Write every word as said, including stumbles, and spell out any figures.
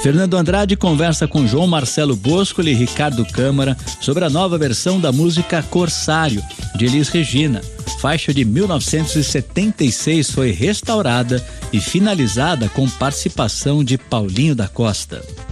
Fernando Andrade conversa com João Marcelo Boscoli e Ricardo Câmara sobre a nova versão da música Corsário, de Elis Regina. Faixa de mil novecentos e setenta e seis foi restaurada e finalizada com participação de Paulinho da Costa.